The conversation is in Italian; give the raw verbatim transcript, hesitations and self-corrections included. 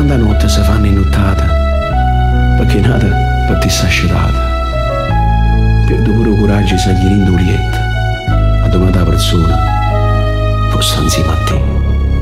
quando a notte si fanno inuttata, perché nata per ti sascetata. Perdo pure coraggio se gli rindo lietta, a domanda la persona, forse insieme a te.